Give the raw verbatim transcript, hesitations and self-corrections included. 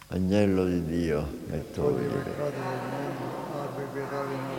Agnello di Dio, che togli i toglie. peccati del mondo, abbi pietà di noi.